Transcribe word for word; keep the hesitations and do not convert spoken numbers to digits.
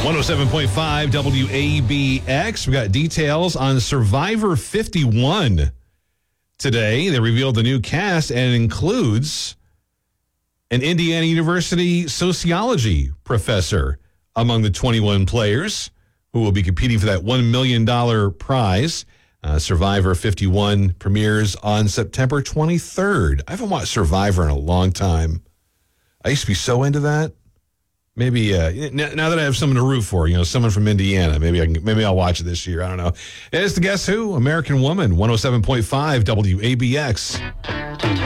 one oh seven point five W A B X. We got details on Survivor fifty-one today. They revealed the new cast, and it includes an Indiana University sociology professor among the twenty-one players who will be competing for that one million dollars prize. Uh, Survivor fifty-one premieres on September twenty-third. I haven't watched Survivor in a long time. I used to be so into that. Maybe uh, now that I have someone to root for, you know, someone from Indiana, maybe I can. Maybe I'll watch it this year. I don't know. It's the Guess Who? American Woman, one oh seven point five W A B X.